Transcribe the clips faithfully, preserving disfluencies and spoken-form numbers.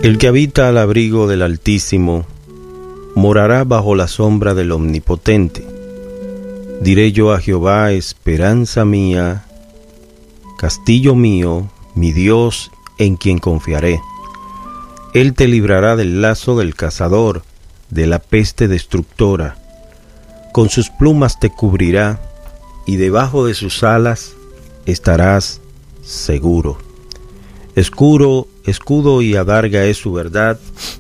El que habita al abrigo del Altísimo morará bajo la sombra del Omnipotente. Diré yo a Jehová, esperanza mía, castillo mío, mi Dios, en quien confiaré. Él te librará del lazo del cazador, de la peste destructora. Con sus plumas te cubrirá, y debajo de sus alas estarás seguro. Escudo, escudo y adarga es su verdad.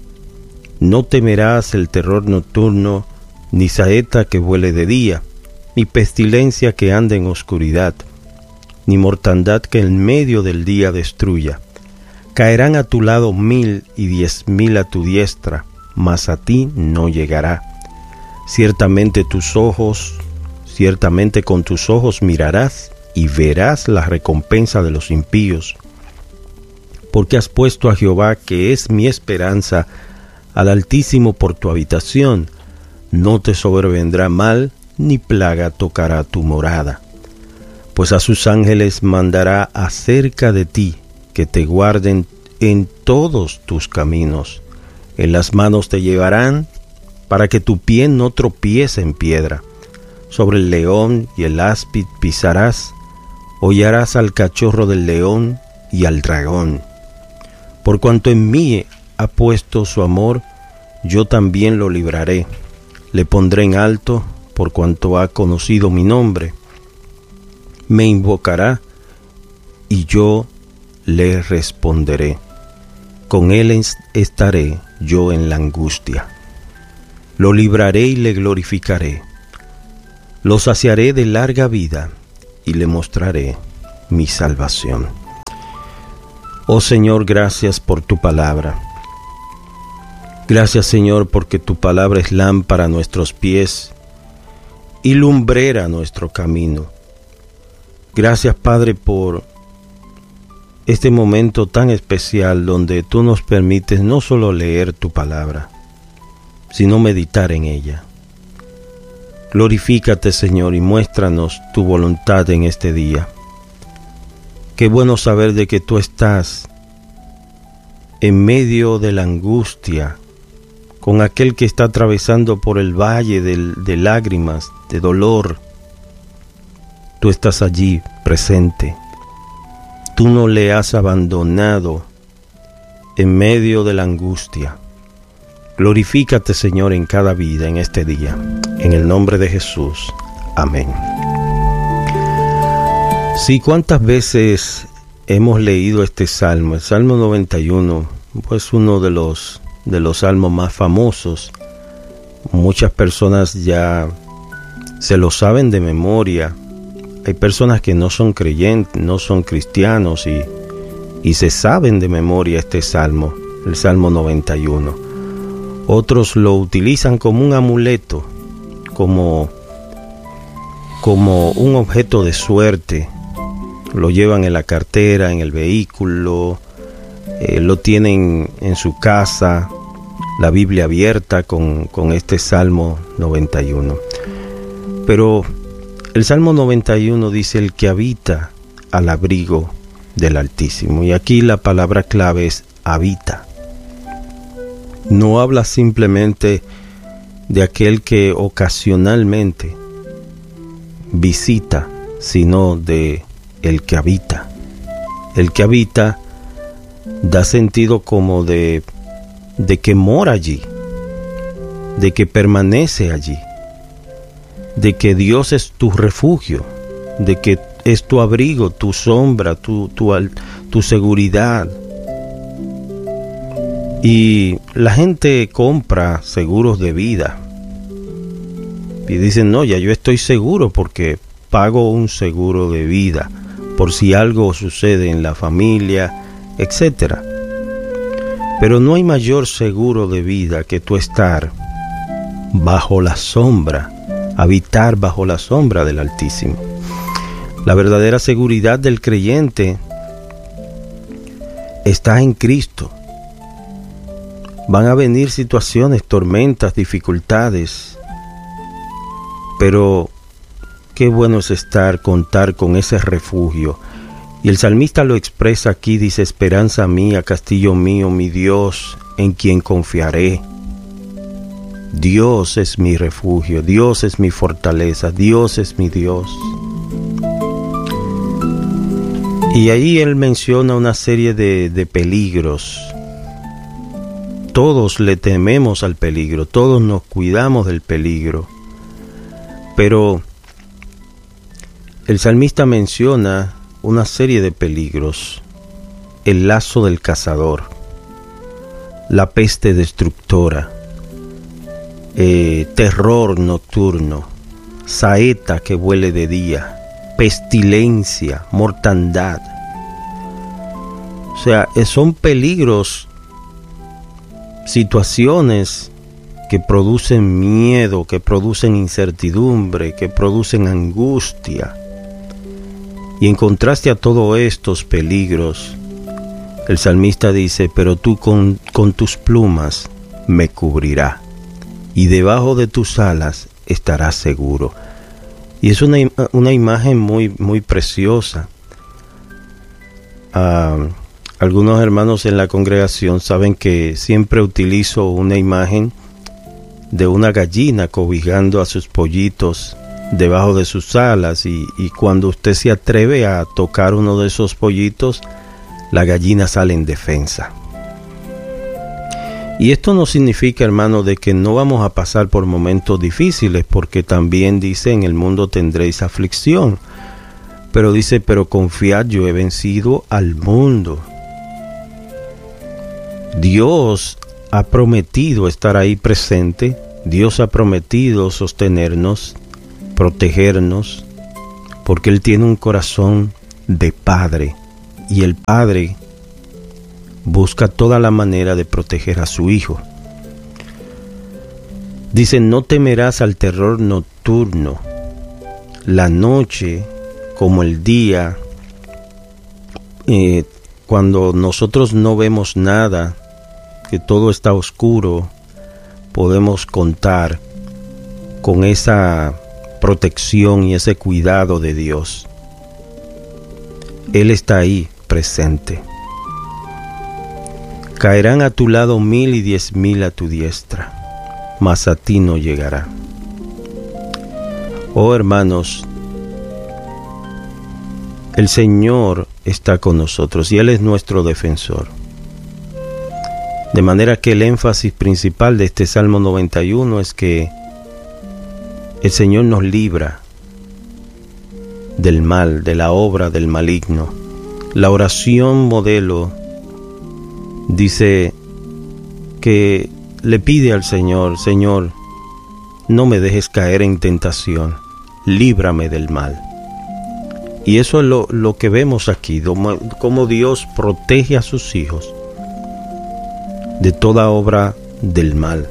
No temerás el terror nocturno, ni saeta que vuele de día, ni pestilencia que ande en oscuridad, ni mortandad que en medio del día destruya. Caerán a tu lado mil y diez mil a tu diestra, mas a ti no llegará. Ciertamente tus ojos, ciertamente con tus ojos mirarás y verás la recompensa de los impíos. Porque has puesto a Jehová, que es mi esperanza, al Altísimo por tu habitación. No te sobrevendrá mal, ni plaga tocará tu morada. Pues a sus ángeles mandará acerca de ti, que te guarden en todos tus caminos. En las manos te llevarán, para que tu pie no tropiece en piedra. Sobre el león y el áspid pisarás, hollarás al cachorro del león y al dragón. Por cuanto en mí ha puesto su amor, yo también lo libraré. Le pondré en alto, por cuanto ha conocido mi nombre. Me invocará, y yo le responderé. Con él estaré yo en la angustia. Lo libraré y le glorificaré. Lo saciaré de larga vida, y le mostraré mi salvación. Oh Señor, gracias por tu palabra. Gracias, Señor, porque tu palabra es lámpara a nuestros pies y lumbrera a nuestro camino. Gracias, Padre, por este momento tan especial donde tú nos permites no solo leer tu palabra, sino meditar en ella. Glorifícate, Señor, y muéstranos tu voluntad en este día. Qué bueno saber de que tú estás en medio de la angustia, con aquel que está atravesando por el valle de, de lágrimas, de dolor. Tú estás allí presente. Tú no le has abandonado en medio de la angustia. Glorifícate, Señor, en cada vida en este día. En el nombre de Jesús. Amén. Sí, ¿cuántas veces hemos leído este salmo? El Salmo noventa y uno, pues uno de los, de los salmos más famosos. Muchas personas ya se lo saben de memoria. Hay personas que no son creyentes, no son cristianos y, y se saben de memoria este salmo, el Salmo noventa y uno. Otros lo utilizan como un amuleto, como, como un objeto de suerte. Lo llevan en la cartera, en el vehículo, eh, lo tienen en su casa, la Biblia abierta con, con este Salmo noventa y uno. Pero el Salmo noventa y uno dice: el que habita al abrigo del Altísimo. Y aquí la palabra clave es habita. No habla simplemente de aquel que ocasionalmente visita, sino de el que habita. El que habita da sentido como de, de que mora allí, de que permanece allí, de que Dios es tu refugio, de que es tu abrigo, tu sombra, tu, tu, tu seguridad. Y la gente compra seguros de vida y dicen: no, ya yo estoy seguro porque pago un seguro de vida por si algo sucede en la familia, etcétera. Pero no hay mayor seguro de vida que tú estar bajo la sombra, habitar bajo la sombra del Altísimo. La verdadera seguridad del creyente está en Cristo. Van a venir situaciones, tormentas, dificultades, pero qué bueno es estar, contar con ese refugio Y el salmista lo expresa aquí, dice: esperanza mía, castillo mío, mi Dios, en quien confiaré. Dios es mi refugio, Dios es mi fortaleza, Dios es mi Dios. Y ahí él menciona una serie de, de peligros. Todos le tememos al peligro, todos nos cuidamos del peligro. Pero el salmista menciona una serie de peligros: el lazo del cazador, la peste destructora, eh, terror nocturno, saeta que vuele de día, pestilencia, mortandad. O sea, son peligros, situaciones que producen miedo, que producen incertidumbre, que producen angustia. Y en contraste a todos estos peligros, el salmista dice: pero tú con, con tus plumas me cubrirás, y debajo de tus alas estarás seguro. Y es una, una imagen muy, muy preciosa. Uh, algunos hermanos en la congregación saben que siempre utilizo una imagen de una gallina cobijando a sus pollitos debajo de sus alas, y, y cuando usted se atreve a tocar uno de esos pollitos, la gallina sale en defensa. Y esto no significa, hermano, de que no vamos a pasar por momentos difíciles, porque también dice: en el mundo tendréis aflicción. Pero dice: pero confiad, yo he vencido al mundo. Dios ha prometido estar ahí presente, Dios ha prometido sostenernos, protegernos, porque Él tiene un corazón de padre, y el padre busca toda la manera de proteger a su hijo. Dice: no temerás al terror nocturno, la noche como el día, eh, cuando nosotros no vemos nada, que todo está oscuro, podemos contar con esa protección y ese cuidado de Dios. Él está ahí presente. Caerán a tu lado mil y diez mil a tu diestra, mas a ti no llegará. Oh hermanos, el Señor está con nosotros y Él es nuestro defensor. De manera que el énfasis principal de este Salmo noventa y uno es que el Señor nos libra del mal, de la obra del maligno. La oración modelo dice que le pide al Señor: Señor, no me dejes caer en tentación, líbrame del mal. Y eso es lo, lo que vemos aquí, cómo Dios protege a sus hijos de toda obra del mal.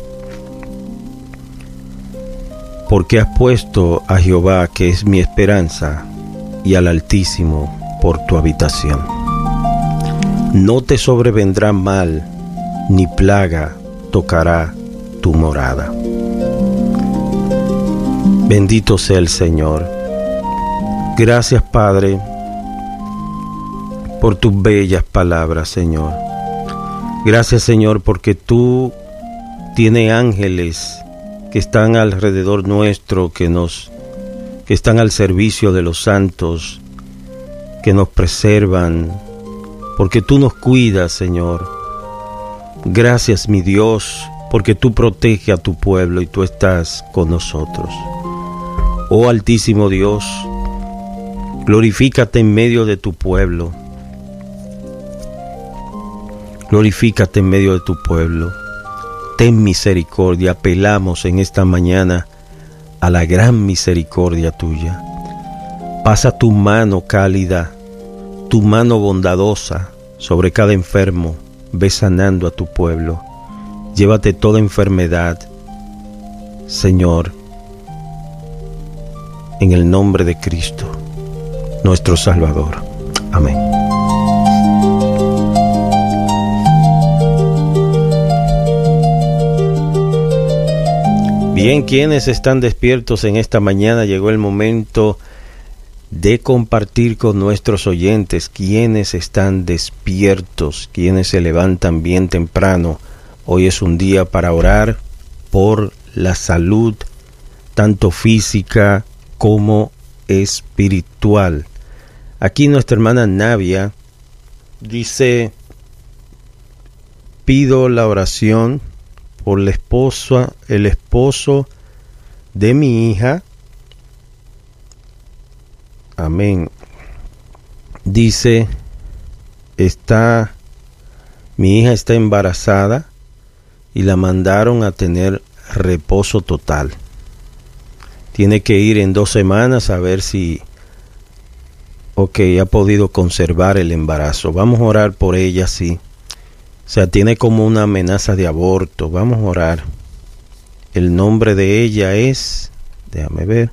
Porque has puesto a Jehová, que es mi esperanza, y al Altísimo por tu habitación. No te sobrevendrá mal, ni plaga tocará tu morada. Bendito sea el Señor. Gracias, Padre, por tus bellas palabras, Señor. Gracias, Señor, porque tú tienes ángeles que están alrededor nuestro, que nos, que están al servicio de los santos, que nos preservan, porque tú nos cuidas, Señor. Gracias, mi Dios, porque tú proteges a tu pueblo y tú estás con nosotros. Oh Altísimo Dios, glorifícate en medio de tu pueblo. Glorifícate en medio de tu pueblo. Ten misericordia. Apelamos en esta mañana a la gran misericordia tuya. Pasa tu mano cálida, tu mano bondadosa sobre cada enfermo. Ve sanando a tu pueblo. Llévate toda enfermedad, Señor, en el nombre de Cristo, nuestro Salvador. Amén. Bien, quienes están despiertos en esta mañana, llegó el momento de compartir con nuestros oyentes, quienes están despiertos, quienes se levantan bien temprano. Hoy es un día para orar por la salud, tanto física como espiritual. Aquí nuestra hermana Navia dice: pido la oración por la esposa, el esposo de mi hija. Amén. Dice, está, mi hija está embarazada y la mandaron a tener reposo total. Tiene que ir en dos semanas a ver si, ok, ha podido conservar el embarazo. Vamos a orar por ella, sí. O sea, tiene como una amenaza de aborto. Vamos a orar. El nombre de ella es, déjame ver,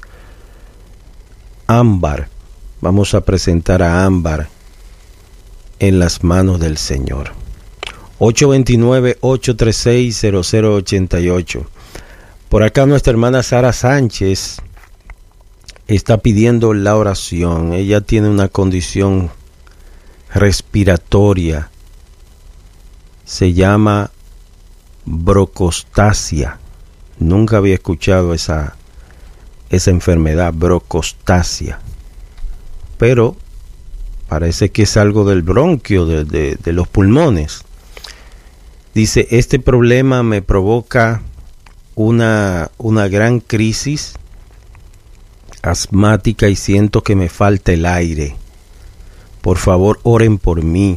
Ámbar. Vamos a presentar a Ámbar en las manos del Señor. ocho dos nueve, ocho tres seis, cero cero ocho ocho. Por acá nuestra hermana Sara Sánchez está pidiendo la oración. Ella tiene una condición respiratoria. Se llama brocostasia. Nunca había escuchado esa, esa enfermedad, brocostasia. Pero parece que es algo del bronquio, de, de, de los pulmones. Dice, este problema me provoca una, una gran crisis asmática y siento que me falta el aire. Por favor, oren por mí.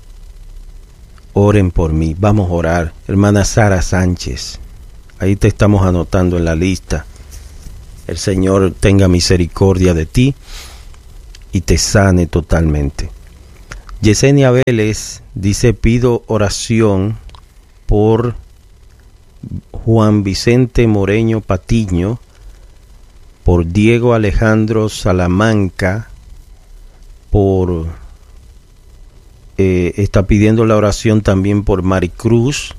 Oren por mí. Vamos a orar. Hermana Sara Sánchez, ahí te estamos anotando en la lista. El Señor tenga misericordia de ti y te sane totalmente. Yesenia Vélez dice, pido oración por Juan Vicente Moreño Patiño, por Diego Alejandro Salamanca, por eh, está pidiendo la oración también por Maricruz,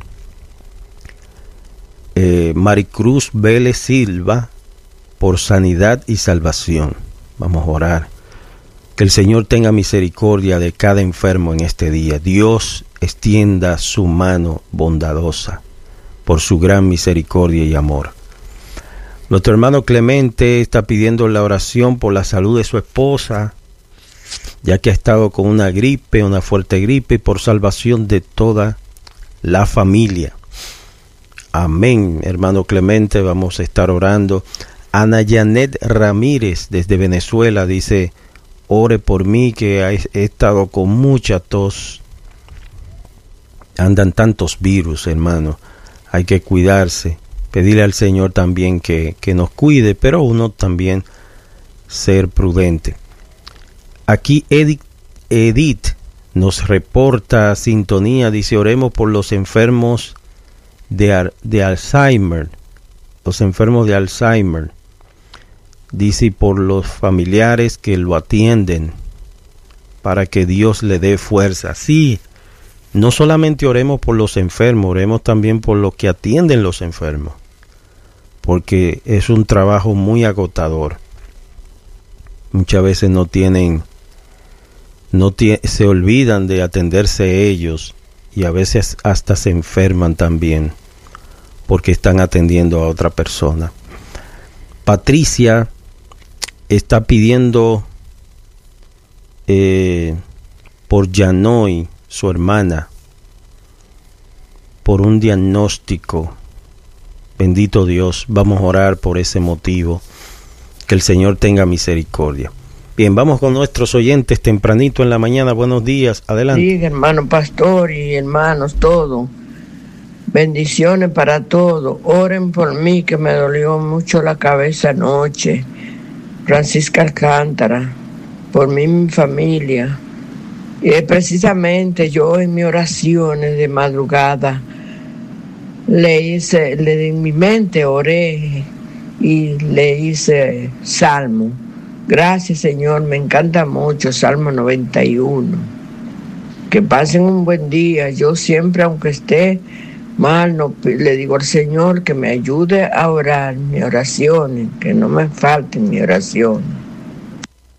eh, Maricruz Vélez Silva, por sanidad y salvación. Vamos a orar. Que el Señor tenga misericordia de cada enfermo en este día. Dios extienda su mano bondadosa por su gran misericordia y amor. Nuestro hermano Clemente está pidiendo la oración por la salud de su esposa, ya que ha estado con una gripe, una fuerte gripe, y por salvación de toda la familia. Amén, hermano Clemente, vamos a estar orando. Ana Janet Ramírez desde Venezuela dice, ore por mí que he estado con mucha tos. Andan tantos virus, hermano. Hay que cuidarse. Pedirle al Señor también que, que nos cuide, pero uno también ser prudente. Aquí Edith, Edith nos reporta sintonía. Dice, oremos por los enfermos de, de Alzheimer. Los enfermos de Alzheimer. Dice, y por los familiares que lo atienden, para que Dios le dé fuerza. Sí, no solamente oremos por los enfermos, oremos también por los que atienden los enfermos, porque es un trabajo muy agotador. Muchas veces no tienen, no tie- se olvidan de atenderse ellos, y a veces hasta se enferman también, porque están atendiendo a otra persona. Patricia está pidiendo eh, por Yanoy, su hermana, por un diagnóstico. Bendito Dios, vamos a orar por ese motivo. Que el Señor tenga misericordia. Bien, vamos con nuestros oyentes tempranito en la mañana. Buenos días, adelante. Sí, hermano pastor y hermanos, todo. Bendiciones para todos. Oren por mí, que me dolió mucho la cabeza anoche. Francisca Alcántara, por mí y mi familia. Y precisamente yo en mis oraciones de madrugada le hice, le, en mi mente oré y le hice salmo. Gracias, Señor, me encanta mucho Salmo noventa y uno. Que pasen un buen día. Yo siempre, aunque esté mal, no, le digo al Señor que me ayude a orar mis oraciones, que no me falten mis oraciones.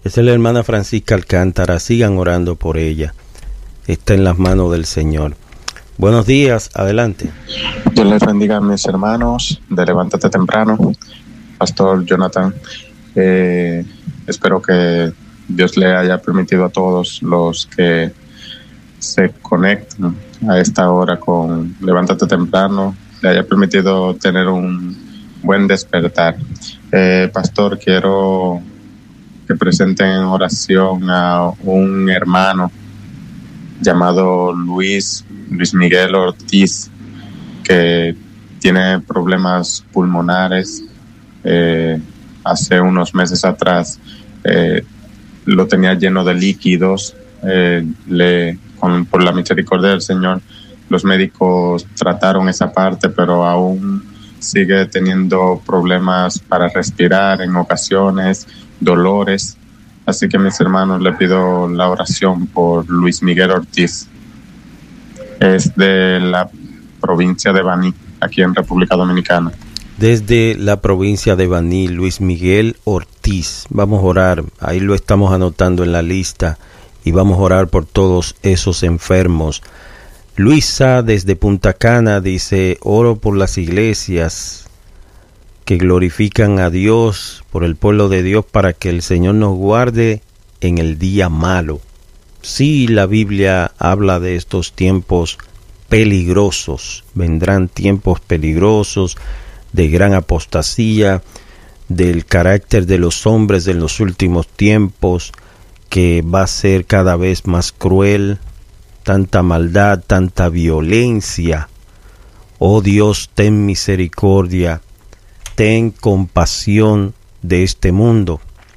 Esa es la hermana Francisca Alcántara. Sigan orando por ella. Está en las manos del Señor. Buenos días, adelante. Dios les bendiga a mis hermanos de Levántate Temprano, Pastor Jonathan. Eh, espero que Dios le haya permitido a todos los que se conectan a esta hora con Levántate Temprano, le haya permitido tener un buen despertar. Eh, Pastor, quiero que presenten en oración a un hermano llamado Luis, Luis Miguel Ortiz, que tiene problemas pulmonares. Eh, hace unos meses atrás eh, lo tenía lleno de líquidos. Eh, le, con, por la misericordia del Señor, los médicos trataron esa parte, pero aún sigue teniendo problemas para respirar en ocasiones, dolores. Así que, mis hermanos, le pido la oración por Luis Miguel Ortiz. Es de la provincia de Baní, aquí en República Dominicana. Desde la provincia de Baní, Luis Miguel Ortiz. Vamos a orar, ahí lo estamos anotando en la lista, y vamos a orar por todos esos enfermos. Luisa desde Punta Cana dice: oro por las iglesias que glorifican a Dios, por el pueblo de Dios, para que el Señor nos guarde en el día malo. Sí, la Biblia habla de estos tiempos peligrosos. Vendrán tiempos peligrosos, de gran apostasía, del carácter de los hombres en los últimos tiempos, que va a ser cada vez más cruel, tanta maldad, tanta violencia. Oh Dios, ten misericordia, ten compasión de este mundo.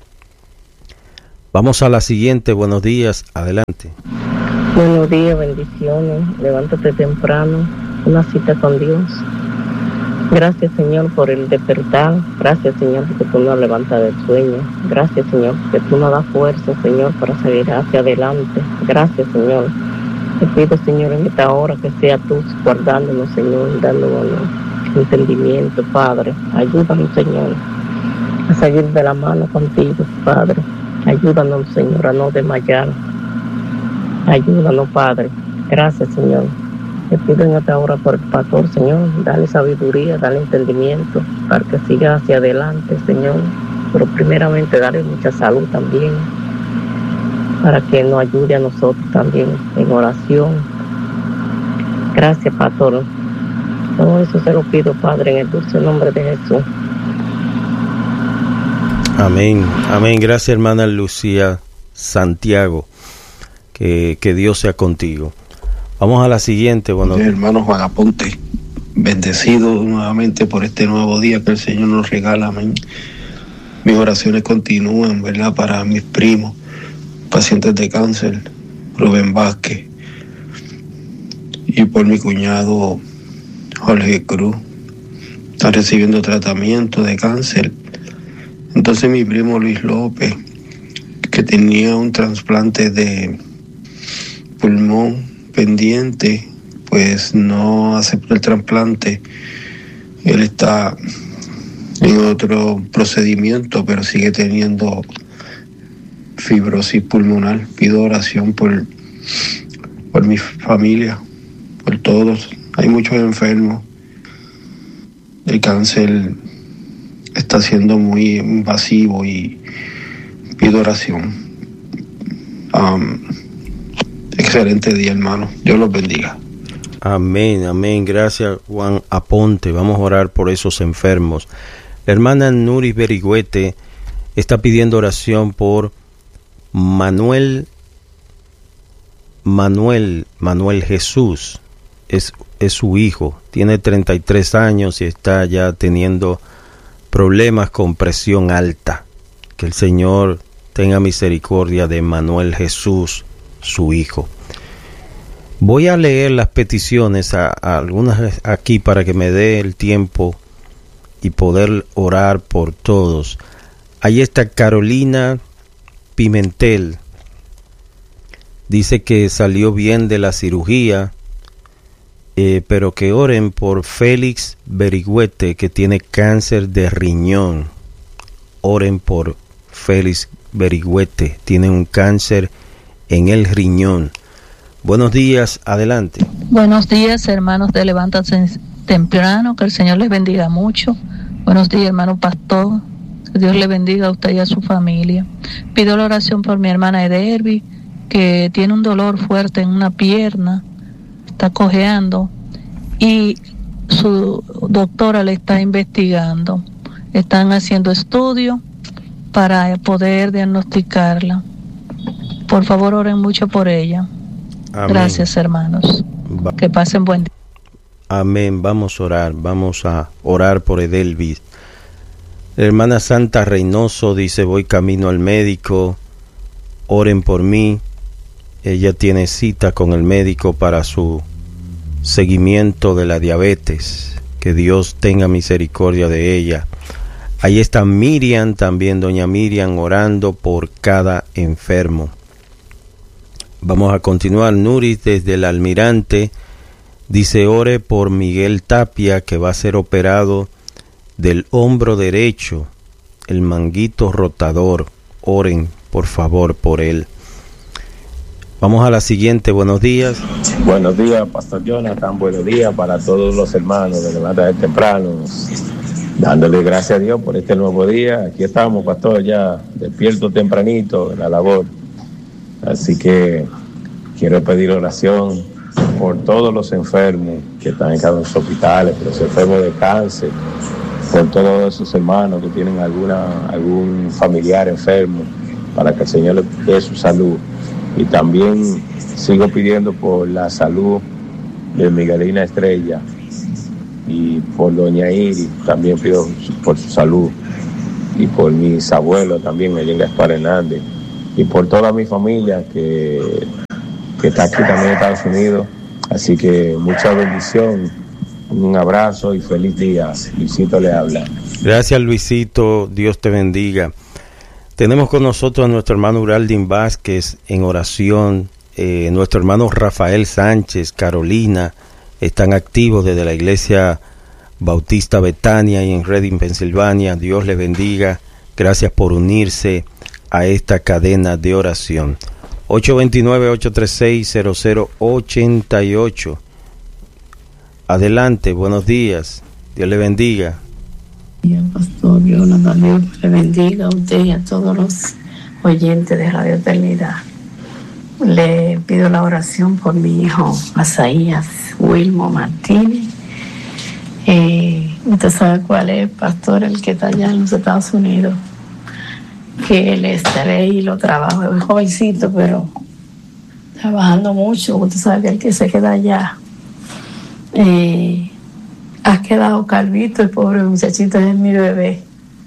Vamos a la siguiente. Buenos días, adelante. Buenos días, bendiciones. Levántate temprano, una cita con Dios. Gracias, Señor, por el despertar. Gracias, Señor, porque tú nos levantas del sueño. Gracias, Señor, porque tú nos das fuerza, Señor, para seguir hacia adelante. Gracias, Señor. Te pido, Señor, en esta hora que sea tú guardándonos, Señor, dándonos entendimiento, Padre. Ayúdanos, Señor, a seguir de la mano contigo, Padre. Ayúdanos, Señor, a no desmayar. Ayúdanos, Padre. Gracias, Señor. Te pido en esta hora por el pastor, Señor, dale sabiduría, dale entendimiento para que siga hacia adelante, Señor. Pero primeramente dale mucha salud también, para que nos ayude a nosotros también en oración. Gracias, pastor. Todo eso se lo pido, Padre, en el dulce nombre de Jesús. Amén, amén. Gracias, hermana Lucía Santiago. Que, que Dios sea contigo. Vamos a la siguiente. Bueno, hermano Juan Aponte, bendecido nuevamente por este nuevo día que el Señor nos regala. Amén. Mis oraciones continúan, ¿verdad? Para mis primos, pacientes de cáncer, Rubén Vázquez, y por mi cuñado Jorge Cruz, está recibiendo tratamiento de cáncer. Entonces mi primo Luis López, que tenía un trasplante de pulmón pendiente, pues no aceptó el trasplante. Él está en otro procedimiento, pero sigue teniendo fibrosis pulmonar. Pido oración por, por mi familia, por todos. Hay muchos enfermos. El cáncer está siendo muy invasivo y pido oración. Um, excelente día, hermano. Dios los bendiga. Amén, amén. Gracias, Juan Aponte. Vamos a orar por esos enfermos. La hermana Nuri Berigüete está pidiendo oración por Manuel, Manuel, Manuel Jesús. Es, es su hijo. Tiene treinta y tres años y está ya teniendo problemas con presión alta. Que el Señor tenga misericordia de Manuel Jesús, su hijo. Voy a leer las peticiones, a, a algunas aquí para que me dé el tiempo y poder orar por todos. Ahí está Carolina Pimentel. Dice que salió bien de la cirugía, eh, pero que oren por Félix Berigüete, que tiene cáncer de riñón. Oren por Félix Berigüete. Tiene un cáncer en el riñón. Buenos días, adelante. Buenos días, hermanos de Levántate Temprano, que el Señor les bendiga mucho. Buenos días, hermano pastor, que Dios le bendiga a usted y a su familia. Pido la oración por mi hermana Ederby, que tiene un dolor fuerte en una pierna, está cojeando, y su doctora le está investigando. Están haciendo estudios para poder diagnosticarla. Por favor, oren mucho por ella. Amén. Gracias, hermanos. Va. Que pasen buen día. Amén. Vamos a orar. Vamos a orar por Edelvis. La hermana Santa Reynoso dice: voy camino al médico. Oren por mí. Ella tiene cita con el médico para su seguimiento de la diabetes. Que Dios tenga misericordia de ella. Ahí está Miriam, también doña Miriam, orando por cada enfermo. Vamos a continuar. Nuris desde el Almirante dice: ore por Miguel Tapia, que va a ser operado del hombro derecho, el manguito rotador. Oren por favor por él. Vamos a la siguiente. Buenos días. Buenos días, Pastor Jonathan. Buenos días para todos los hermanos de Levántate Temprano. Dándole gracias a Dios por este nuevo día. Aquí estamos, Pastor, ya despierto tempranito en la labor. Así que quiero pedir oración por todos los enfermos que están en cada uno de los hospitales, por los enfermos de cáncer, por todos esos hermanos que tienen alguna algún familiar enfermo, para que el Señor les dé su salud. Y también sigo pidiendo por la salud de Miguelina Estrella y por doña Iris, también pido por su salud, y por mis abuelos también, allí en Gaspar Hernández, y por toda mi familia que, que está aquí también en Estados Unidos. Así que mucha bendición, un abrazo y feliz día. Luisito le habla. Gracias, Luisito, Dios te bendiga. Tenemos con nosotros a nuestro hermano Uraldín Vázquez en oración, eh, nuestro hermano Rafael Sánchez, Carolina, están activos desde la iglesia Bautista Betania y en Reading, Pensilvania. Dios les bendiga. Gracias por unirse a esta cadena de oración. ocho dos nueve, ocho tres seis, cero cero ocho ocho. Adelante, buenos días. Dios le bendiga. Bien, Pastor Jonathan, Dios le bendiga a usted y a todos los oyentes de Radio Eternidad. Le pido la oración por mi hijo Asaías Wilmo Martínez. Eh, usted sabe cuál es, Pastor, el que está allá en los Estados Unidos, que él estaré y lo trabajo. Es jovencito, pero trabajando mucho. Usted sabe que el que se queda allá eh, ha quedado calvito, el pobre muchachito es mi bebé,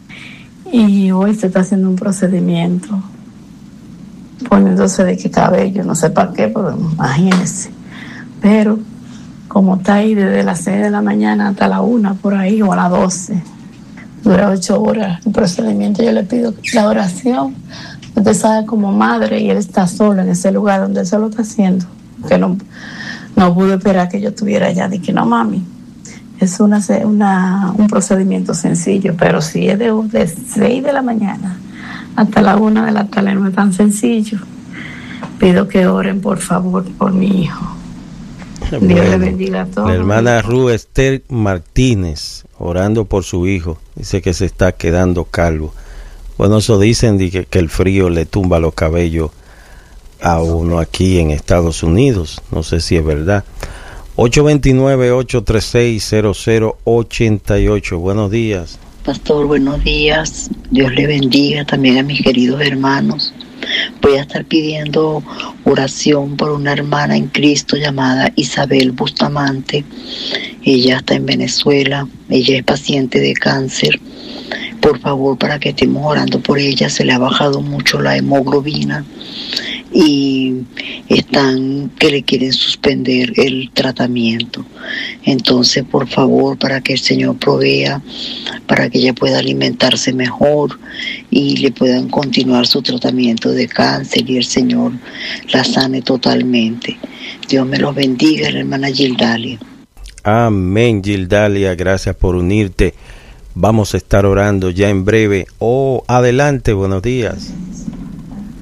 y hoy se está haciendo un procedimiento poniéndose de qué cabello, no sé para qué, pero imagínense. Pero como está ahí desde las seis de la mañana hasta la una por ahí, o a las doce, dura ocho horas el procedimiento. Yo le pido la oración. Usted sabe, como madre, y él está solo en ese lugar donde él se lo está haciendo, que no, no pudo esperar que yo estuviera allá. Dije, no, mami, es una, una, un procedimiento sencillo, pero si es de, de seis de la mañana hasta la una de la tarde, no es tan sencillo. Pido que oren, por favor, por mi hijo. Dios bueno, le bendiga a todos. La hermana Ru Esther Martínez, orando por su hijo, dice que se está quedando calvo. Bueno, eso dicen que, que el frío le tumba los cabellos a uno aquí en Estados Unidos. No sé si es verdad. ocho dos nueve, ocho tres seis, cero cero ocho ocho. Buenos días. Pastor, buenos días. Dios le bendiga también a mis queridos hermanos. Voy a estar pidiendo oración por una hermana en Cristo llamada Isabel Bustamante. Ella está en Venezuela. Ella es paciente de cáncer. Por favor, para que estemos orando por ella. Se le ha bajado mucho la hemoglobina y están que le quieren suspender el tratamiento. Entonces, por favor, para que el Señor provea, para que ella pueda alimentarse mejor y le puedan continuar su tratamiento de cáncer y el Señor la sane totalmente. Dios me los bendiga, la hermana Gildalia. Amén, Gildalia, gracias por unirte. Vamos a estar orando ya en breve. Oh, adelante, buenos días.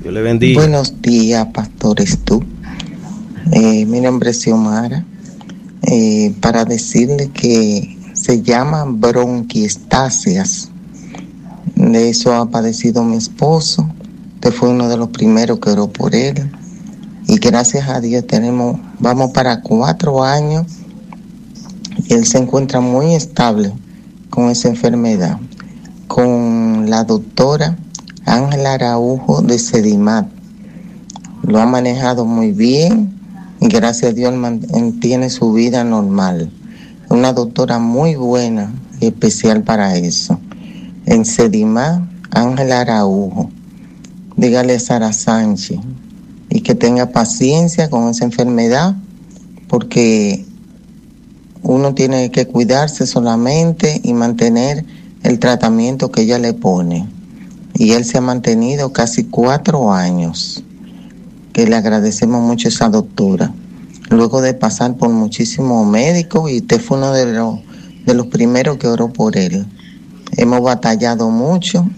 Dios le bendiga. Buenos días, pastores tú. Eh, mi nombre es Xiomara. Eh, para decirle que se llama bronquiestasias. De eso ha padecido mi esposo. Usted fue uno de los primeros que oró por él. Y gracias a Dios tenemos, vamos para cuatro años. Y él se encuentra muy estable con esa enfermedad. Con la doctora Ángela Araujo de Sedimat. Lo ha manejado muy bien y gracias a Dios mantiene su vida normal. Una doctora muy buena y especial para eso. En Sedimat, Ángela Araujo. Dígale a Sara Sánchez y que tenga paciencia con esa enfermedad, porque uno tiene que cuidarse solamente y mantener el tratamiento que ella le pone. Y él se ha mantenido casi cuatro años. Que le agradecemos mucho a esa doctora. Luego de pasar por muchísimos médicos, y usted fue uno de los, de los primeros que oró por él. Hemos batallado mucho,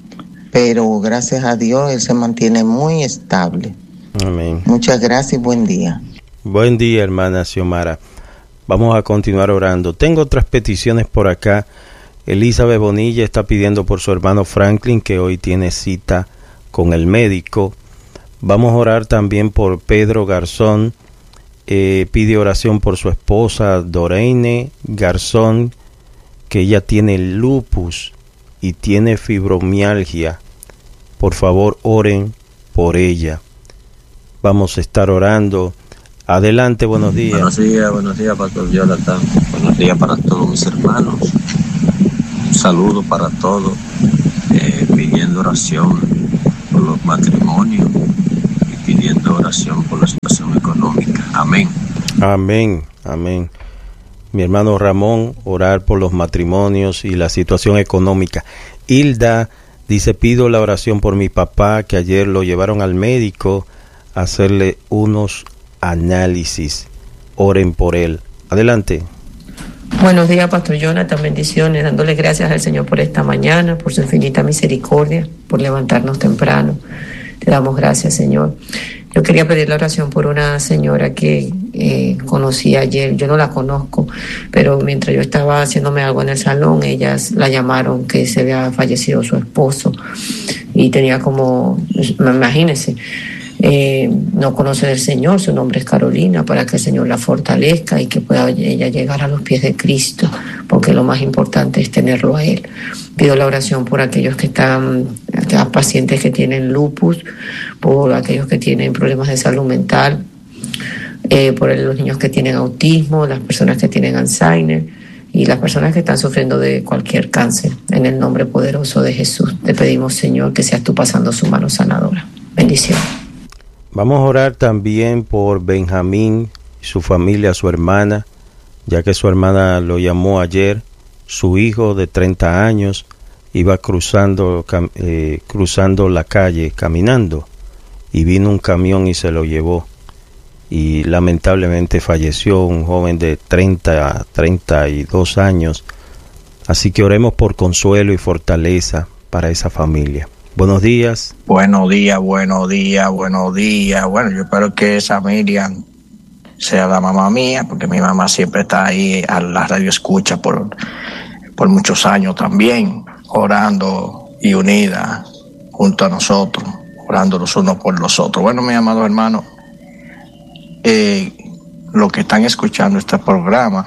pero gracias a Dios él se mantiene muy estable. Amén. Muchas gracias y buen día. Buen día, hermana Xiomara. Vamos a continuar orando. Tengo otras peticiones por acá. Elizabeth Bonilla está pidiendo por su hermano Franklin, que hoy tiene cita con el médico. Vamos a orar también por Pedro Garzón. Eh, pide oración por su esposa Doreine Garzón, que ella tiene lupus y tiene fibromialgia. Por favor, oren por ella. Vamos a estar orando. Adelante, buenos días. Buenos días, buenos días, Pastor Jonathan. Buenos días para todos mis hermanos. Un saludo para todos, eh, pidiendo oración por los matrimonios y pidiendo oración por la situación económica. Amén. Amén, amén. Mi hermano Ramón, orar por los matrimonios y la situación económica. Hilda dice, pido la oración por mi papá, que ayer lo llevaron al médico a hacerle unos análisis. Oren por él. Adelante. Buenos días, Pastor Jonathan, bendiciones, dándole gracias al Señor por esta mañana, por su infinita misericordia, por levantarnos temprano. Te damos gracias, Señor. Yo quería pedir la oración por una señora que eh, conocí ayer. Yo no la conozco, pero mientras yo estaba haciéndome algo en el salón, ellas la llamaron que se había fallecido su esposo y tenía como, imagínense, Eh, no conoce del Señor, su nombre es Carolina, para que el Señor la fortalezca y que pueda ella llegar a los pies de Cristo, porque lo más importante es tenerlo a Él. Pido la oración por aquellos que están, aquellos pacientes que tienen lupus, por aquellos que tienen problemas de salud mental, eh, por los niños que tienen autismo, las personas que tienen Alzheimer y las personas que están sufriendo de cualquier cáncer. En el nombre poderoso de Jesús te pedimos, Señor, que seas tú pasando su mano sanadora. Bendiciones. Vamos a orar también por Benjamín y su familia, su hermana, ya que su hermana lo llamó ayer. Su hijo de treinta años iba cruzando, eh, cruzando la calle, caminando, y vino un camión y se lo llevó. Y lamentablemente falleció un joven de treinta, treinta y dos años. Así que oremos por consuelo y fortaleza para esa familia. Buenos días. Buenos días, buenos días, buenos días. Bueno, yo espero que esa Miriam sea la mamá mía, porque mi mamá siempre está ahí a la radio escucha por, por muchos años también, orando y unida junto a nosotros, orando los unos por los otros. Bueno, mis amados hermanos, eh, los que están escuchando este programa,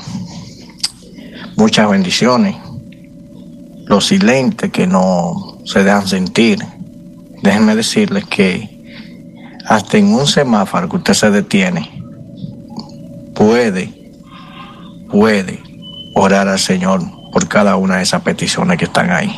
muchas bendiciones. Los silentes que no se dejan sentir, déjenme decirles que hasta en un semáforo que usted se detiene, puede, puede orar al Señor por cada una de esas peticiones que están ahí.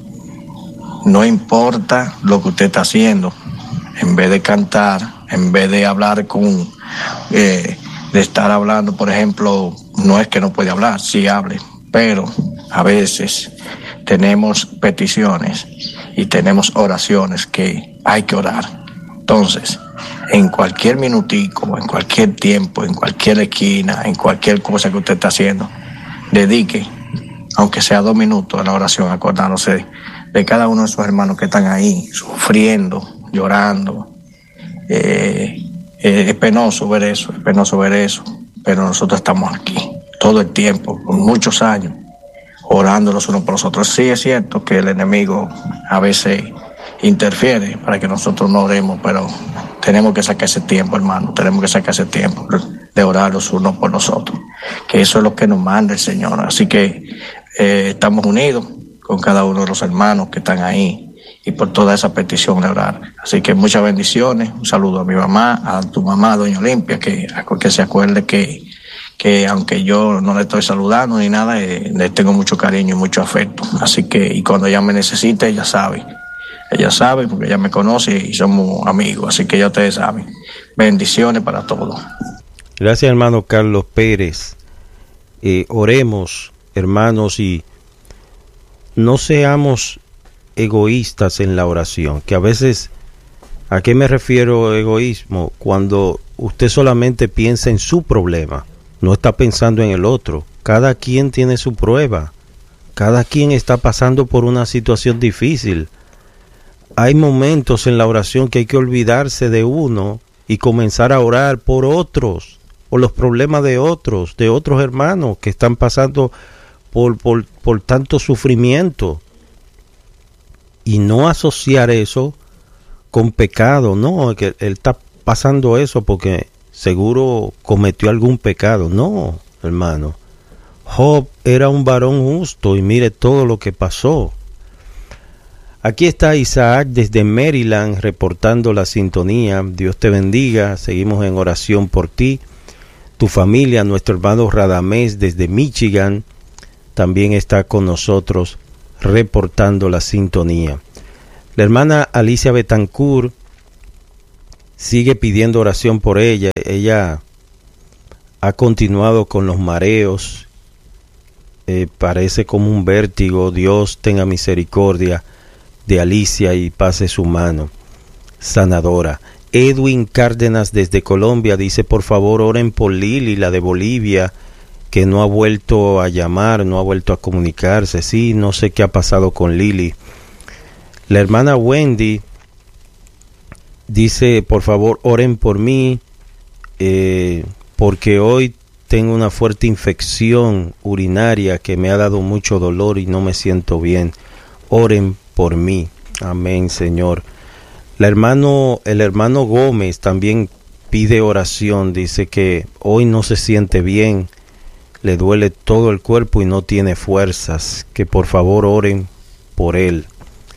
No importa lo que usted está haciendo, en vez de cantar, en vez de hablar con, eh, de estar hablando, por ejemplo, no es que no puede hablar, sí hable, pero a veces tenemos peticiones y tenemos oraciones que hay que orar. Entonces, en cualquier minutico, en cualquier tiempo, en cualquier esquina, en cualquier cosa que usted está haciendo, dedique, aunque sea dos minutos, a la oración, acordándose de cada uno de sus hermanos que están ahí sufriendo llorando. Eh, eh, es penoso ver eso, es penoso ver eso, pero nosotros estamos aquí todo el tiempo, por muchos años, orando los unos por los otros. Sí es cierto que el enemigo a veces interfiere para que nosotros no oremos, pero tenemos que sacar ese tiempo, hermano, tenemos que sacar ese tiempo de orar los unos por los otros, que eso es lo que nos manda el Señor. Así que eh, estamos unidos con cada uno de los hermanos que están ahí y por toda esa petición de orar. Así que muchas bendiciones, un saludo a mi mamá, a tu mamá, doña Olimpia, que, que se acuerde que, que aunque yo no le estoy saludando ni nada, eh, le tengo mucho cariño y mucho afecto. Así que, y cuando ella me necesite, ella sabe, ella sabe porque ella me conoce y somos amigos, así que ya ustedes saben. Bendiciones para todos. Gracias, hermano Carlos Pérez. Eh, oremos, hermanos, y no seamos egoístas en la oración, que a veces, ¿a qué me refiero egoísmo? Cuando usted solamente piensa en su problema, no está pensando en el otro. Cada quien tiene su prueba, cada quien está pasando por una situación difícil. Hay momentos en la oración que hay que olvidarse de uno y comenzar a orar por otros, por los problemas de otros, de otros hermanos que están pasando por, por, por tanto sufrimiento. Y no asociar eso con pecado, no, que él está pasando eso porque seguro cometió algún pecado. No, hermano. Job era un varón justo y mire todo lo que pasó. Aquí está Isaac desde Maryland reportando la sintonía. Dios te bendiga, seguimos en oración por ti, tu familia. Nuestro hermano Radamés desde Michigan también está con nosotros reportando la sintonía. La hermana Alicia Betancourt sigue pidiendo oración por ella. Ella ha continuado con los mareos, eh, parece como un vértigo. Dios tenga misericordia de Alicia y pase su mano sanadora. Edwin Cárdenas desde Colombia dice: por favor oren por Lili, la de Bolivia, que no ha vuelto a llamar, no ha vuelto a comunicarse. Sí, no sé qué ha pasado con Lili. La hermana Wendy dice: por favor oren por mí, eh, porque hoy tengo una fuerte infección urinaria que me ha dado mucho dolor y no me siento bien. Oren por mí. Amén, Señor. La hermano, el hermano Gómez también pide oración. Dice que hoy no se siente bien, le duele todo el cuerpo y no tiene fuerzas. Que por favor oren por él.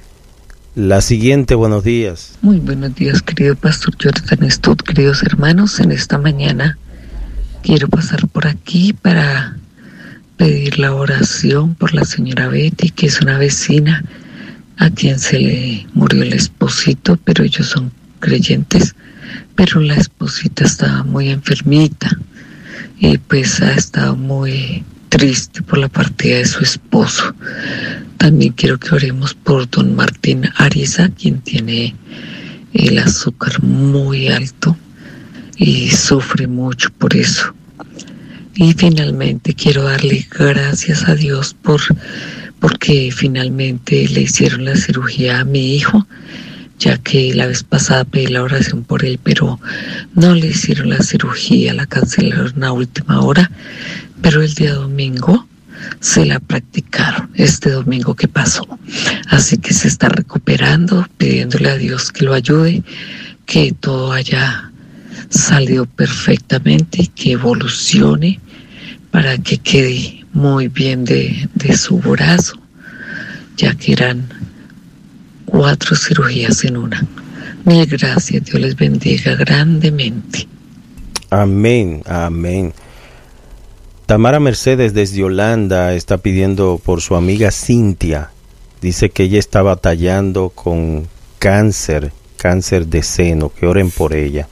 La siguiente, buenos días. Muy buenos días, querido pastor Jonathan Stott, queridos hermanos. En esta mañana quiero pasar por aquí para pedir la oración por la señora Betty, que es una vecina a quien se le murió el esposito, pero ellos son creyentes, pero la esposita estaba muy enfermita y pues ha estado muy triste por la partida de su esposo. También quiero que oremos por don Martín Ariza, quien tiene el azúcar muy alto y sufre mucho por eso. Y finalmente quiero darle gracias a Dios por porque finalmente le hicieron la cirugía a mi hijo, ya que la vez pasada pedí la oración por él, pero no le hicieron la cirugía, la cancelaron a última hora, pero el día domingo se la practicaron, este domingo que pasó. Así que se está recuperando, pidiéndole a Dios que lo ayude, que todo haya salido perfectamente y que evolucione para que quede muy bien de, de su brazo, ya que eran cuatro cirugías en una. Mil gracias, Dios les bendiga grandemente. Amén, amén. Tamara Mercedes desde Holanda está pidiendo por su amiga Cintia. Dice que ella está batallando con cáncer, cáncer de seno, que oren por ella.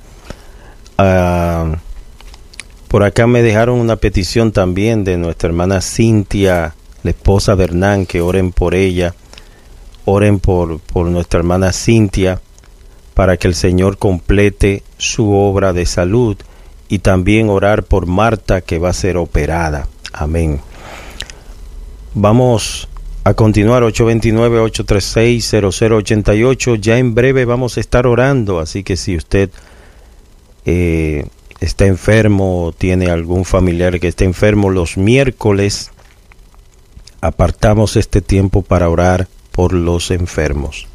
Uh, por acá me dejaron una petición también de nuestra hermana Cintia, la esposa de Hernán, que oren por ella. Oren por, por nuestra hermana Cintia para que el Señor complete su obra de salud, y también orar por Marta, que va a ser operada. Amén. Vamos A continuar, ocho dos nueve, ocho tres seis, cero cero ocho ocho. Ya en breve vamos a estar orando, así que si usted eh, está enfermo o tiene algún familiar que esté enfermo, los miércoles apartamos este tiempo para orar por los enfermos.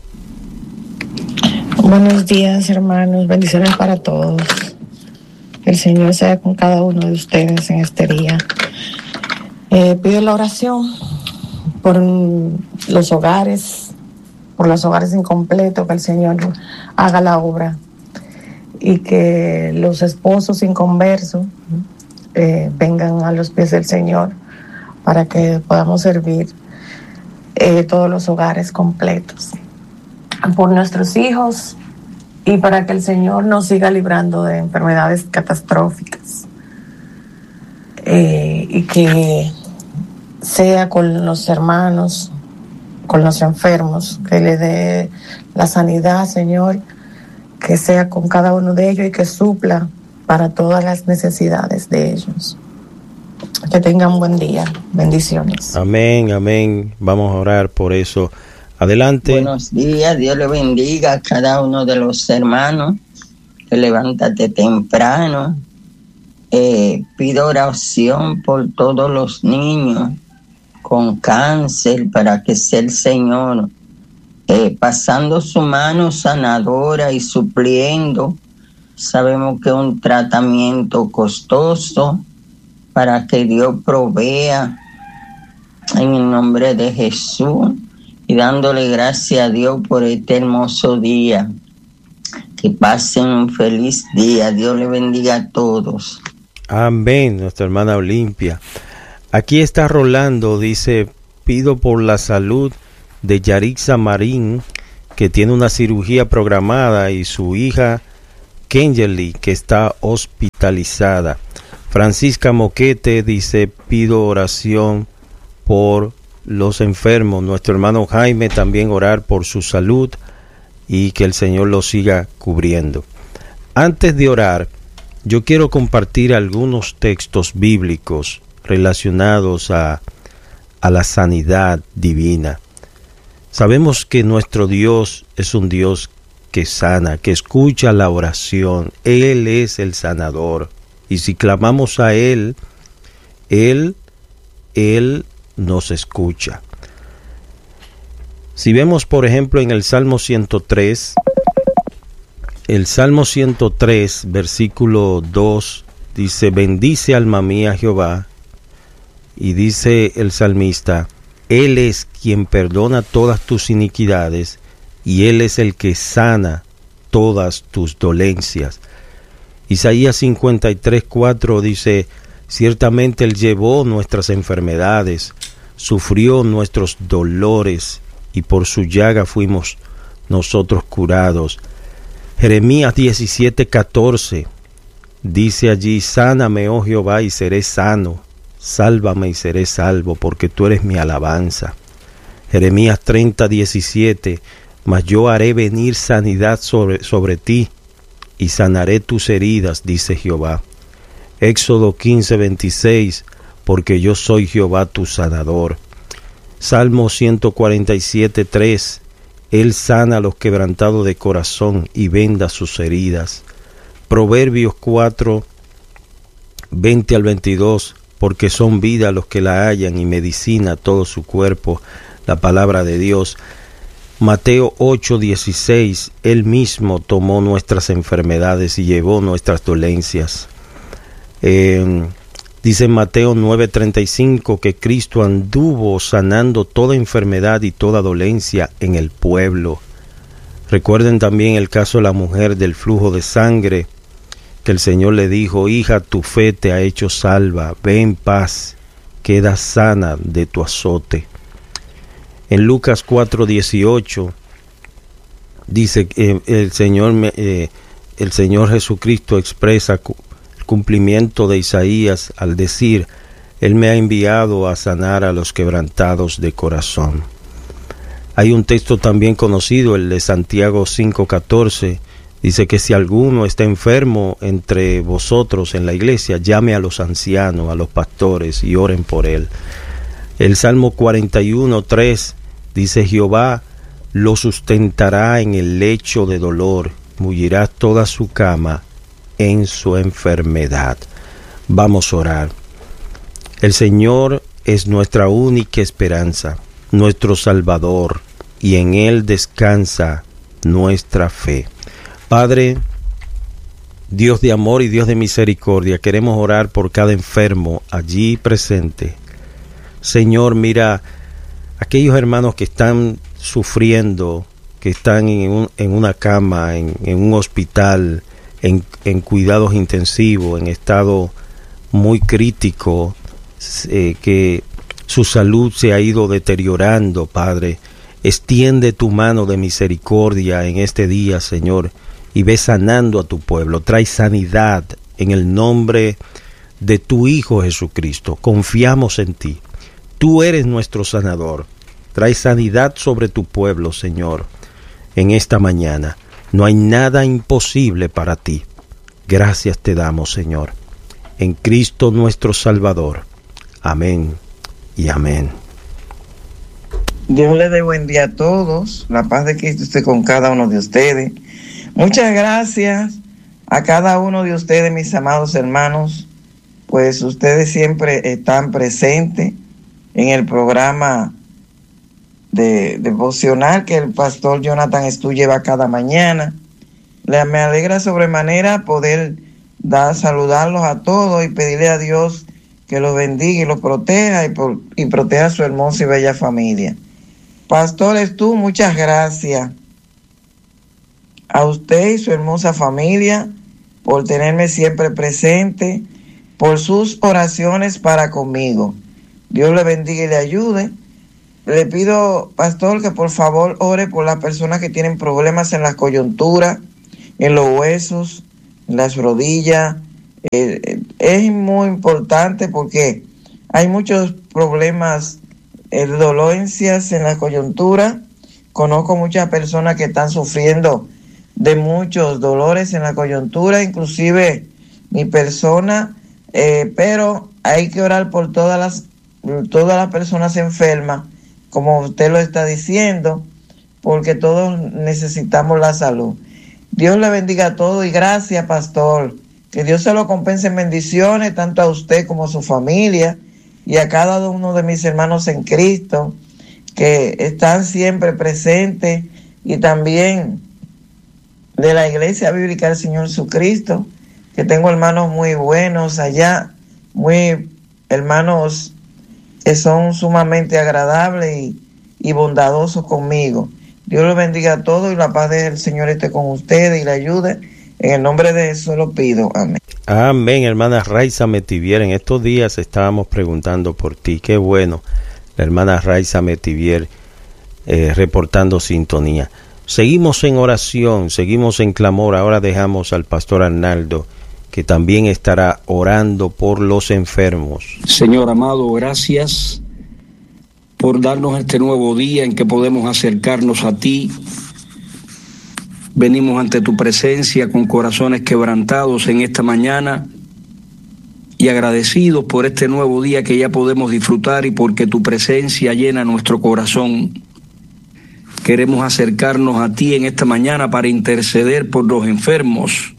Buenos días, hermanos. Bendiciones para todos. Que el Señor sea con cada uno de ustedes en este día. Eh, pido la oración por los hogares, por los hogares incompletos, que el Señor haga la obra y que los esposos inconversos eh, vengan a los pies del Señor para que podamos servir eh, todos los hogares completos, por nuestros hijos y para que el Señor nos siga librando de enfermedades catastróficas eh, y que sea con los hermanos, con los enfermos, que le dé la sanidad, Señor, que sea con cada uno de ellos y que supla para todas las necesidades de ellos. Que tengan buen día. Bendiciones. Amén, amén. Vamos a orar por eso. Adelante. Buenos días, Dios le bendiga a cada uno de los hermanos. Levántate temprano. Eh, pido oración por todos los niños con cáncer, para que sea el Señor eh, pasando su mano sanadora y supliendo. Sabemos que es un tratamiento costoso, para que Dios provea en el nombre de Jesús, y dándole gracias a Dios por este hermoso día. Que pasen un feliz día. Dios le bendiga a todos. Amén, nuestra hermana Olimpia. Aquí está Rolando, dice, pido por la salud de Yarixa Marín, que tiene una cirugía programada, y su hija Kenjeli, que está hospitalizada. Francisca Moquete dice, pido oración por los enfermos. Nuestro hermano Jaime también orar por su salud y que el Señor lo siga cubriendo. Antes de orar, yo quiero compartir algunos textos bíblicos relacionados a, a la sanidad divina. Sabemos que nuestro Dios es un Dios que sana, que escucha la oración. Él es el sanador. Y si clamamos a Él, Él, Él nos escucha. Si vemos, por ejemplo, en el Salmo ciento tres, el Salmo ciento tres, versículo dos, dice, bendice alma mía Jehová, y dice el salmista, Él es quien perdona todas tus iniquidades, y Él es el que sana todas tus dolencias. Isaías cincuenta y tres, cuatro dice, ciertamente Él llevó nuestras enfermedades, sufrió nuestros dolores, y por su llaga fuimos nosotros curados. Jeremías diecisiete, catorce dice allí, sáname, oh Jehová, y seré sano, sálvame y seré salvo, porque tú eres mi alabanza. Jeremías treinta, diecisiete, mas yo haré venir sanidad sobre, sobre ti, y sanaré tus heridas, dice Jehová. Éxodo quince, veintiséis, porque yo soy Jehová tu sanador. Salmo ciento cuarenta y siete, tres, Él sana a los quebrantados de corazón y venda sus heridas. Proverbios cuatro, veinte al veintidós, porque son vida los que la hallan y medicina todo su cuerpo, la palabra de Dios. Mateo ocho, dieciséis, Él mismo tomó nuestras enfermedades y llevó nuestras dolencias. Eh, dice en Mateo nueve, treinta y cinco que Cristo anduvo sanando toda enfermedad y toda dolencia en el pueblo. Recuerden también el caso de la mujer del flujo de sangre, que el Señor le dijo, hija, tu fe te ha hecho salva, ve en paz, queda sana de tu azote. En Lucas cuatro, dieciocho dice que eh, el Señor eh, el Señor Jesucristo expresa cu- el cumplimiento de Isaías al decir, Él me ha enviado a sanar a los quebrantados de corazón. Hay un texto también conocido, el de Santiago cinco, catorce, dice que si alguno está enfermo entre vosotros en la iglesia, llame a los ancianos, a los pastores y oren por él. El Salmo cuarenta y uno, tres dice: Jehová lo sustentará en el lecho de dolor, mullirá toda su cama en su enfermedad. Vamos a orar. El Señor es nuestra única esperanza, nuestro Salvador, y en Él descansa nuestra fe. Padre, Dios de amor y Dios de misericordia, queremos orar por cada enfermo allí presente. Señor, mira aquellos hermanos que están sufriendo, que están en, un, en una cama, en, en un hospital, en, en cuidados intensivos, en estado muy crítico, eh, que su salud se ha ido deteriorando, Padre. Extiende tu mano de misericordia en este día, Señor, y ve sanando a tu pueblo. Trae sanidad en el nombre de tu Hijo Jesucristo. Confiamos en ti. Tú eres nuestro sanador. Trae sanidad sobre tu pueblo, Señor, en esta mañana. No hay nada imposible para ti. Gracias te damos, Señor, en Cristo nuestro Salvador. Amén y amén. Dios le dé buen día a todos. La paz de Cristo esté con cada uno de ustedes. Muchas gracias a cada uno de ustedes, mis amados hermanos, pues ustedes siempre están presentes en el programa de devocional que el pastor Jonathan Estú lleva cada mañana. Le, me alegra sobremanera poder dar, saludarlos a todos y pedirle a Dios que los bendiga y los proteja y, por, y proteja a su hermosa y bella familia. Pastor Estú, muchas gracias a usted y su hermosa familia por tenerme siempre presente, por sus oraciones para conmigo. Dios le bendiga y le ayude. Le pido, pastor, que por favor ore por las personas que tienen problemas en las coyunturas, en los huesos, en las rodillas. Eh, es muy importante porque hay muchos problemas, eh, dolencias en la coyuntura. Conozco muchas personas que están sufriendo de muchos dolores en la coyuntura, inclusive mi persona, eh, pero hay que orar por todas las, todas las personas enfermas, como usted lo está diciendo, porque todos necesitamos la salud. Dios le bendiga a todos y gracias, pastor. Que Dios se lo compense en bendiciones, tanto a usted como a su familia y a cada uno de mis hermanos en Cristo, que están siempre presentes, y también de la Iglesia Bíblica del Señor Jesucristo, que tengo hermanos muy buenos allá, muy hermanos que son sumamente agradables y, y bondadosos conmigo. Dios los bendiga a todos y la paz del Señor esté con ustedes y le ayude. En el nombre de Jesús lo pido. Amén. Amén, hermana Raiza Metivier. En estos días estábamos preguntando por ti. Qué bueno, la hermana Raiza Metivier eh, reportando sintonía. Seguimos en oración, seguimos en clamor. Ahora dejamos al pastor Arnaldo, que también estará orando por los enfermos. Señor amado, gracias por darnos este nuevo día en que podemos acercarnos a ti. Venimos ante tu presencia con corazones quebrantados en esta mañana y agradecidos por este nuevo día que ya podemos disfrutar y porque tu presencia llena nuestro corazón. Queremos acercarnos a ti en esta mañana para interceder por los enfermos.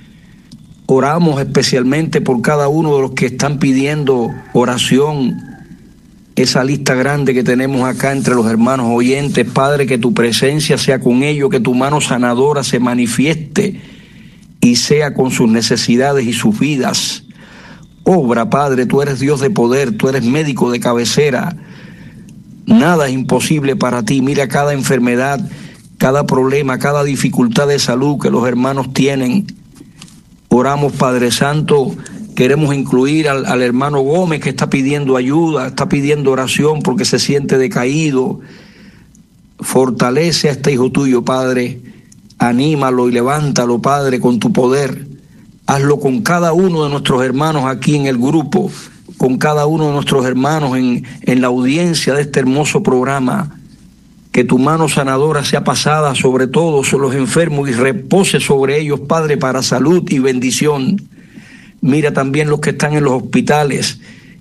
Oramos especialmente por cada uno de los que están pidiendo oración. Esa lista grande que tenemos acá entre los hermanos oyentes, Padre, que tu presencia sea con ellos, que tu mano sanadora se manifieste y sea con sus necesidades y sus vidas. Obra, Padre, tú eres Dios de poder, tú eres médico de cabecera. Nada es imposible para ti. Mira cada enfermedad, cada problema, cada dificultad de salud que los hermanos tienen. Oramos, Padre Santo. Queremos incluir al, al hermano Gómez, que está pidiendo ayuda, está pidiendo oración porque se siente decaído. Fortalece a este hijo tuyo, Padre. Anímalo y levántalo, Padre, con tu poder. Hazlo con cada uno de nuestros hermanos aquí en el grupo, con cada uno de nuestros hermanos en, en la audiencia de este hermoso programa. Que tu mano sanadora sea pasada sobre todos los enfermos y repose sobre ellos, Padre, para salud y bendición. Mira también los que están en los hospitales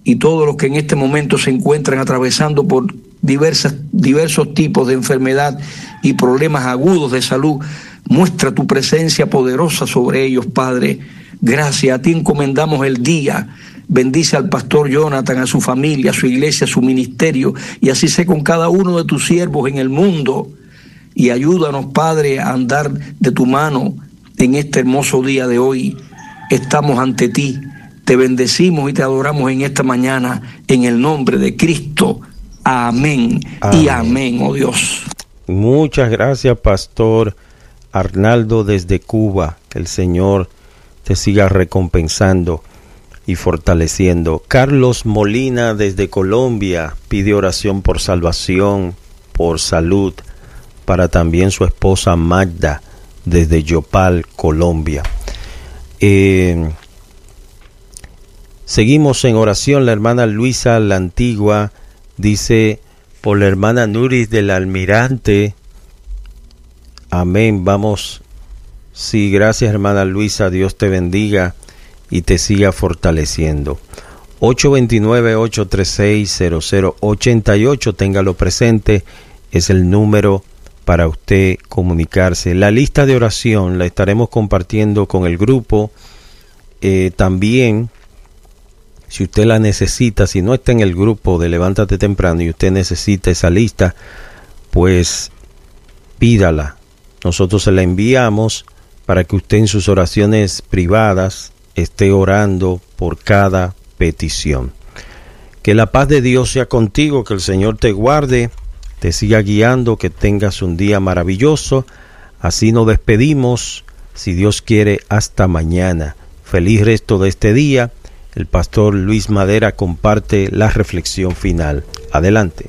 y todos los que en este momento se encuentran atravesando por diversas, diversos tipos de enfermedad y problemas agudos de salud. Muestra tu presencia poderosa sobre ellos, Padre. Gracias, a ti encomendamos el día. Bendice al pastor Jonathan, a su familia, a su iglesia, a su ministerio, y así sé con cada uno de tus siervos en el mundo. Y ayúdanos, Padre, a andar de tu mano en este hermoso día de hoy. Estamos ante ti, te bendecimos y te adoramos en esta mañana, en el nombre de Cristo. Amén, amén. Y amén, oh Dios. Muchas gracias, pastor Arnaldo, desde Cuba. Que el Señor te siga recompensando y fortaleciendo. Carlos Molina, desde Colombia, pide oración por salvación, por salud, para también su esposa Magda, desde Yopal, Colombia. Eh, seguimos en oración. La hermana Luisa La Antigua dice por la hermana Nuris del Almirante. Amén. Vamos. Sí, gracias, hermana Luisa. Dios te bendiga y te siga fortaleciendo. ocho dos nueve, ocho tres seis, cero cero ocho ocho, téngalo presente, es el número para usted comunicarse. La lista de oración la estaremos compartiendo con el grupo. Eh, también, si usted la necesita, si no está en el grupo de Levántate Temprano y usted necesita esa lista, pues pídala. Nosotros se la enviamos para que usted en sus oraciones privadas esté orando por cada petición. Que la paz de Dios sea contigo, que el Señor te guarde, te siga guiando, que tengas un día maravilloso. Así nos despedimos, si Dios quiere, hasta mañana. Feliz resto de este día. El pastor Luis Madera comparte la reflexión final. Adelante.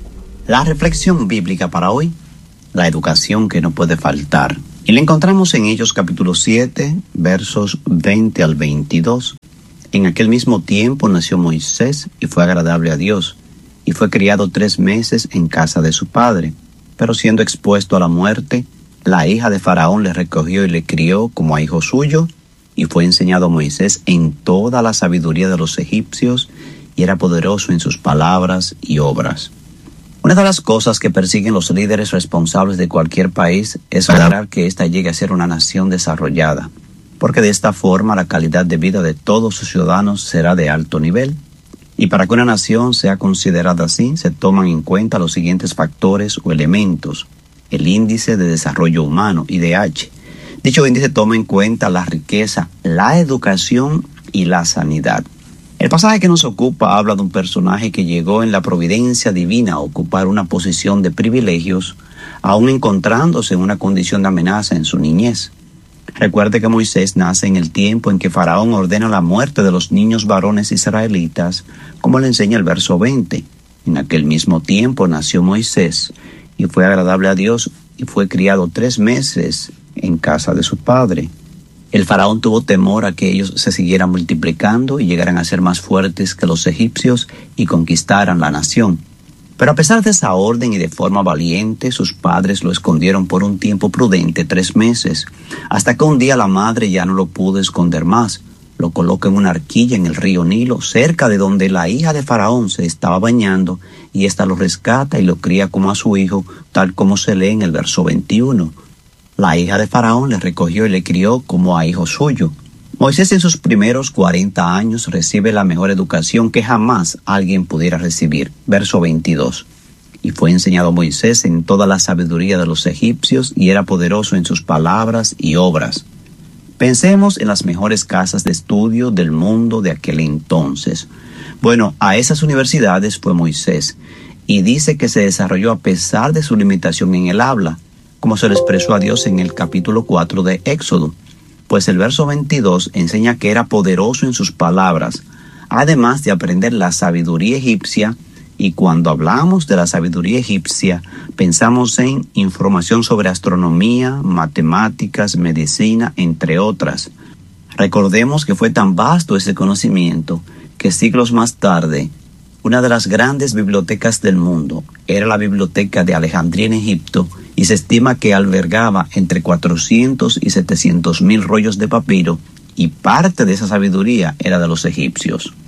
La reflexión bíblica para hoy, la educación que no puede faltar. Y la encontramos en Hechos capítulo siete, versos veinte al veintidós. En aquel mismo tiempo nació Moisés y fue agradable a Dios, y fue criado tres meses en casa de su padre. Pero siendo expuesto a la muerte, la hija de Faraón le recogió y le crió como a hijo suyo, y fue enseñado a Moisés en toda la sabiduría de los egipcios, y era poderoso en sus palabras y obras. Una de las cosas que persiguen los líderes responsables de cualquier país es lograr que ésta llegue a ser una nación desarrollada, porque de esta forma la calidad de vida de todos sus ciudadanos será de alto nivel. Y para que una nación sea considerada así, se toman en cuenta los siguientes factores o elementos: el índice de desarrollo humano, I D H. Dicho índice toma en cuenta la riqueza, la educación y la sanidad. El pasaje que nos ocupa habla de un personaje que llegó en la providencia divina a ocupar una posición de privilegios, aun encontrándose en una condición de amenaza en su niñez. Recuerde que Moisés nace en el tiempo en que Faraón ordena la muerte de los niños varones israelitas, como le enseña el verso veinte. En aquel mismo tiempo nació Moisés, y fue agradable a Dios, y fue criado tres meses en casa de su padre. El faraón tuvo temor a que ellos se siguieran multiplicando y llegaran a ser más fuertes que los egipcios y conquistaran la nación. Pero a pesar de esa orden y de forma valiente, sus padres lo escondieron por un tiempo prudente, tres meses, hasta que un día la madre ya no lo pudo esconder más. Lo coloca en una arquilla en el río Nilo, cerca de donde la hija de Faraón se estaba bañando, y ésta lo rescata y lo cría como a su hijo, tal como se lee en el verso veintiuno. La hija de Faraón le recogió y le crió como a hijo suyo. Moisés en sus primeros cuarenta años recibe la mejor educación que jamás alguien pudiera recibir. Verso veintidós. Y fue enseñado Moisés en toda la sabiduría de los egipcios, y era poderoso en sus palabras y obras. Pensemos en las mejores casas de estudio del mundo de aquel entonces. Bueno, a esas universidades fue Moisés, y dice que se desarrolló a pesar de su limitación en el habla, como se le expresó a Dios en el capítulo cuatro de Éxodo, pues el verso veintidós enseña que era poderoso en sus palabras, además de aprender la sabiduría egipcia. Y cuando hablamos de la sabiduría egipcia, pensamos en información sobre astronomía, matemáticas, medicina, entre otras. Recordemos que fue tan vasto ese conocimiento que siglos más tarde, una de las grandes bibliotecas del mundo era la biblioteca de Alejandría en Egipto, y se estima que albergaba entre cuatrocientos y setecientos mil rollos de papiro, y parte de esa sabiduría era de los egipcios.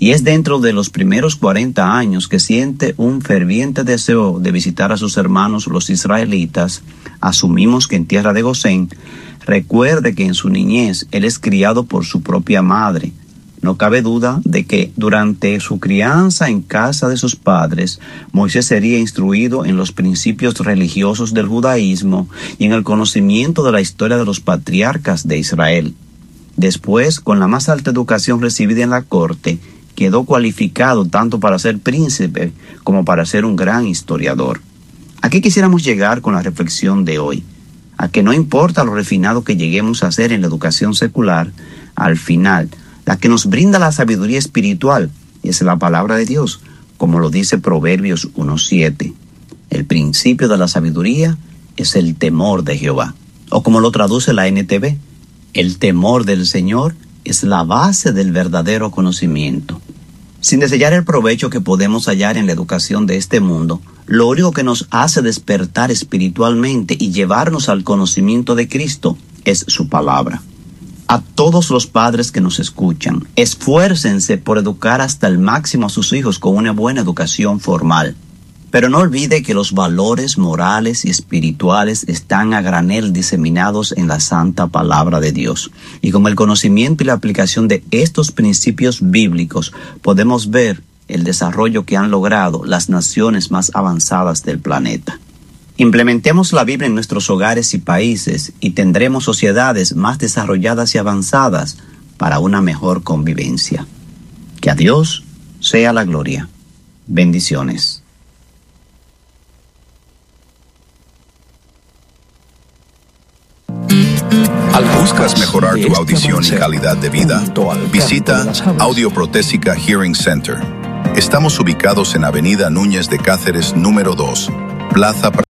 y es dentro de los primeros cuarenta años que siente un ferviente deseo de visitar a sus hermanos los israelitas. Asumimos que en tierra de Gosén. Recuerde que en su niñez él es criado por su propia madre. No cabe duda de que durante su crianza en casa de sus padres, Moisés sería instruido en los principios religiosos del judaísmo y en el conocimiento de la historia de los patriarcas de Israel. Después, con la más alta educación recibida en la corte, quedó cualificado tanto para ser príncipe como para ser un gran historiador. Aquí quisiéramos llegar con la reflexión de hoy, a que no importa lo refinado que lleguemos a ser en la educación secular, al final, la que nos brinda la sabiduría espiritual es la palabra de Dios, como lo dice Proverbios uno siete. El principio de la sabiduría es el temor de Jehová, o como lo traduce la N T V, el temor del Señor es la base del verdadero conocimiento. Sin desdeñar el provecho que podemos hallar en la educación de este mundo, lo único que nos hace despertar espiritualmente y llevarnos al conocimiento de Cristo es su palabra. A todos los padres que nos escuchan, esfuércense por educar hasta el máximo a sus hijos con una buena educación formal. Pero no olvide que los valores morales y espirituales están a granel diseminados en la santa palabra de Dios. Y con el conocimiento y la aplicación de estos principios bíblicos, podemos ver el desarrollo que han logrado las naciones más avanzadas del planeta. Implementemos la Biblia en nuestros hogares y países y tendremos sociedades más desarrolladas y avanzadas para una mejor convivencia. Que a Dios sea la gloria. Bendiciones. ¿Buscas mejorar tu audición y calidad de vida? Visita Audioprotésica Hearing Center. Estamos ubicados en Avenida Núñez de Cáceres, número dos, Plaza